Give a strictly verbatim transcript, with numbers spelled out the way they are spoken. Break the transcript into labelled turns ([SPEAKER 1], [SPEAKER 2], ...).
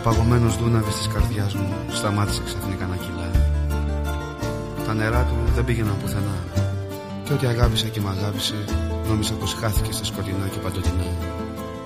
[SPEAKER 1] παγωμένος δούναβης της καρδιάς μου σταμάτησε ξαφνικά να κυλά. Τα νερά του δεν πήγαιναν πουθενά, και ό,τι αγάπησα και μ' αγάπησε νόμιζα πως χάθηκε στα σκοτεινά και παντοτινά.